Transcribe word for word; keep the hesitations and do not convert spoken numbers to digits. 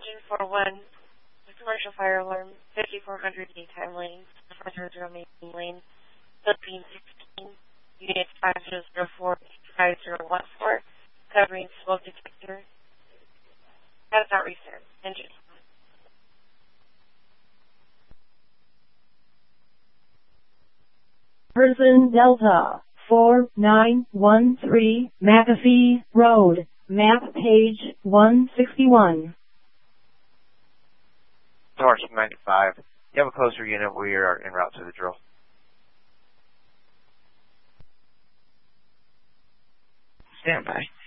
engine four one, the commercial fire alarm, fifty-four hundred daytime lane, four zero zero main lane, Philippines sixteen, unit five zero zero four five zero one four, covering smoke detector. Status not reset. Engine. Person Delta four nine one three McAfee Road, map page one sixty-one. Torch ninety-five. You have a closer unit. We are en route to the drill. Stand by.